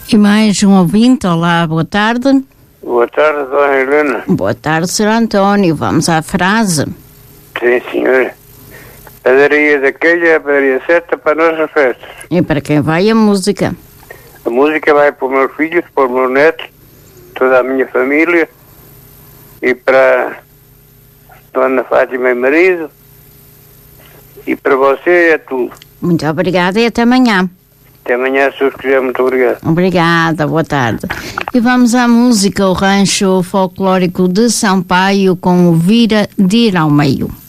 E mais um ouvinte, olá, boa tarde. Boa tarde, dona Helena. Boa tarde, Sr. António. Vamos à frase. Sim, senhora. Padaria daquele é a padaria certa para as nossas festas. E para quem vai a música? A música vai para os meus filhos, para os meus netos, toda a minha família, e para Dona Fátima e marido, e para você é tudo. Muito obrigada e até amanhã. Até amanhã, se Deus quiser. Muito obrigado. Obrigada, boa tarde. E vamos à música, o Rancho Folclórico de Sampaio com o Vira de Ir ao Meio.